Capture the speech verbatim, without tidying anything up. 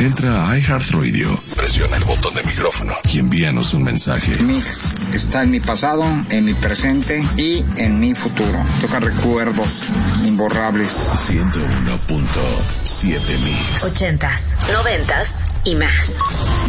Entra a iHeartRadio, presiona el botón de micrófono y envíanos un mensaje. Mix está en mi pasado, en mi presente y en mi futuro. Toca recuerdos imborrables. ciento uno punto siete Mix. Ochentas, noventas y más.